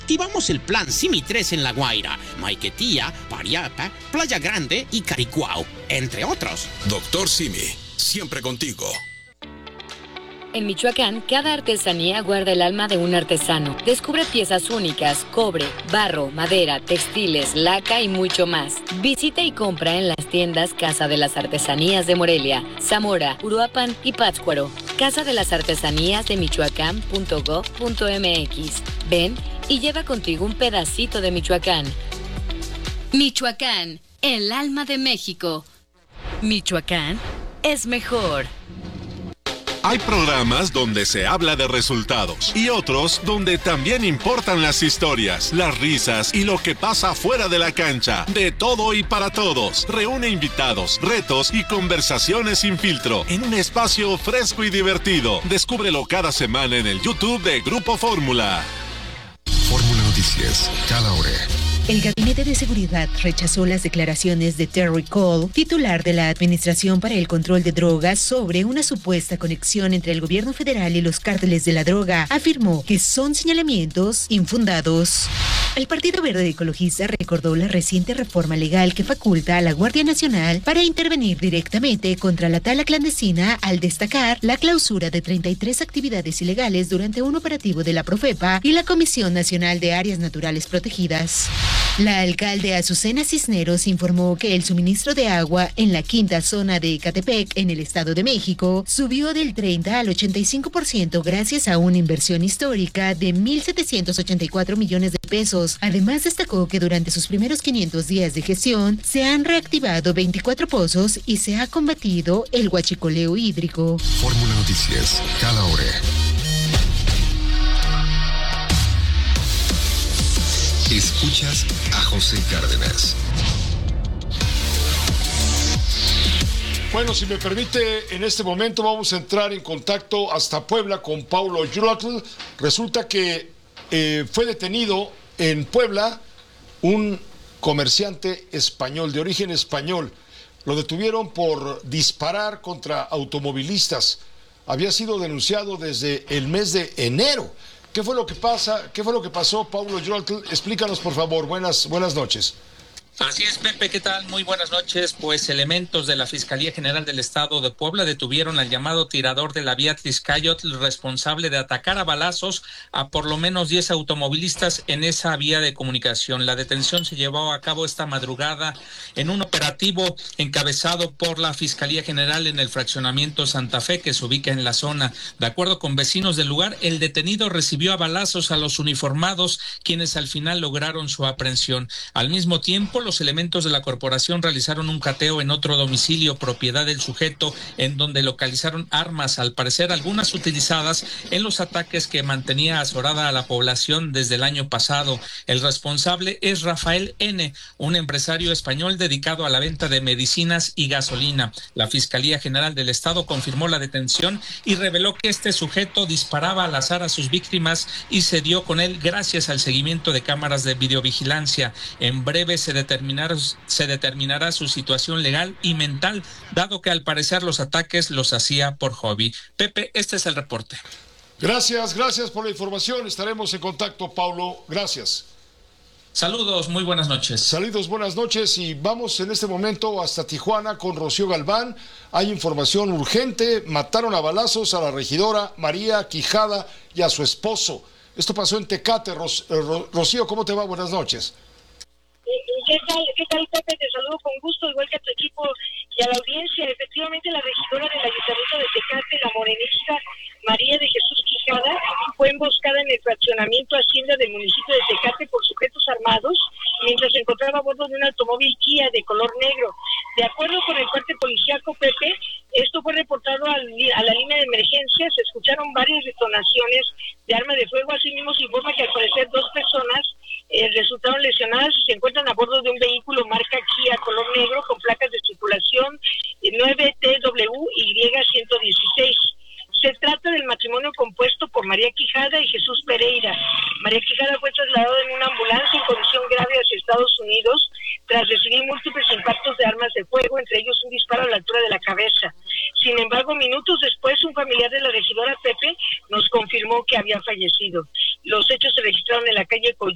activamos el plan Simi 3 en La Guaira, Maiquetía, Pariapa, Playa Grande y Caricuao, entre otros. Doctor Simi, siempre contigo. En Michoacán, cada artesanía guarda el alma de un artesano. Descubre piezas únicas, cobre, barro, madera, textiles, laca y mucho más. Visita y compra en las tiendas Casa de las Artesanías de Morelia, Zamora, Uruapan y Pátzcuaro. Casa de las Artesanías de Michoacán.gov.mx. Ven y lleva contigo un pedacito de Michoacán. Michoacán, el alma de México. Michoacán es mejor. Hay programas donde se habla de resultados y otros donde también importan las historias, las risas y lo que pasa fuera de la cancha. De todo y para todos. Reúne invitados, retos y conversaciones sin filtro en un espacio fresco y divertido. Descúbrelo cada semana en el YouTube de Grupo Fórmula. Fórmula Noticias, cada hora. El Gabinete de Seguridad rechazó las declaraciones de Terry Cole, titular de la Administración para el Control de Drogas, sobre una supuesta conexión entre el gobierno federal y los cárteles de la droga. Afirmó que son señalamientos infundados. El Partido Verde Ecologista recordó la reciente reforma legal que faculta a la Guardia Nacional para intervenir directamente contra la tala clandestina, al destacar la clausura de 33 actividades ilegales durante un operativo de la Profepa y la Comisión Nacional de Áreas Naturales Protegidas. La alcalde Azucena Cisneros informó que el suministro de agua en la quinta zona de Ecatepec, en el Estado de México, subió del 30 al 85% gracias a una inversión histórica de 1.784 millones de pesos. Además, destacó que durante sus primeros 500 días de gestión se han reactivado 24 pozos y se ha combatido el huachicoleo hídrico. Fórmula Noticias, cada hora. Escuchas a José Cárdenas. Bueno, si me permite, en este momento vamos a entrar en contacto hasta Puebla con Paulo Yurotl. Resulta que fue detenido en Puebla un comerciante español, de origen español. Lo detuvieron por disparar contra automovilistas. Había sido denunciado desde el mes de enero. ¿Qué fue lo que pasó, Paulo Yurotl? Explícanos, por favor. Buenas noches. Así es, Pepe, ¿qué tal? Muy buenas noches. Pues elementos de la Fiscalía General del Estado de Puebla detuvieron al llamado tirador de la vía Tliscayotl, responsable de atacar a balazos a por lo menos 10 automovilistas en esa vía de comunicación. La detención se llevó a cabo esta madrugada en un operativo encabezado por la Fiscalía General en el fraccionamiento Santa Fe, que se ubica en la zona. De acuerdo con vecinos del lugar, el detenido recibió a balazos a los uniformados, quienes al final lograron su aprehensión. Al mismo tiempo, los elementos de la corporación realizaron un cateo en otro domicilio propiedad del sujeto, en donde localizaron armas, al parecer algunas utilizadas en los ataques que mantenía azorada a la población desde el año pasado. El responsable es Rafael N., un empresario español dedicado a la venta de medicinas y gasolina. La Fiscalía General del Estado confirmó la detención y reveló que este sujeto disparaba al azar a sus víctimas y se dio con él gracias al seguimiento de cámaras de videovigilancia. En breve se determinará su situación legal y mental, dado que al parecer los ataques los hacía por hobby. Pepe, este es el reporte. Gracias por la información. Estaremos en contacto, Paulo. Gracias. Saludos, muy buenas noches. Saludos, buenas noches, y vamos en este momento hasta Tijuana con Rocío Galván. Hay información urgente: mataron a balazos a la regidora María Quijada y a su esposo. Esto pasó en Tecate. Rocío, ¿cómo te va? Buenas noches. ¿Qué tal, Pepe? Te saludo con gusto, igual que a tu equipo y a la audiencia. Efectivamente, la regidora del Ayuntamiento de Tecate, la morenista María de Jesús Quijada, fue emboscada en el fraccionamiento Hacienda del municipio de Tecate por sujetos armados mientras se encontraba a bordo de un automóvil Kia de color negro. De acuerdo con el parte policíaco, Pepe, esto fue reportado a la línea de emergencia. Se escucharon varias detonaciones de arma de fuego. Asimismo, se informa que al parecer 2 personas resultaron lesionadas y se encuentran a bordo de un vehículo marca Kia color negro con placas de circulación 9TWY116. Se trata del matrimonio compuesto por María Quijada y Jesús Pereira. María Quijada fue trasladada en una ambulancia en condición grave hacia Estados Unidos tras recibir múltiples impactos de armas de fuego, entre ellos un disparo a la altura de la cabeza. Sin embargo, minutos después, un familiar de la regidora, Pepe, nos confirmó que había fallecido. Los hechos se registraron en la calle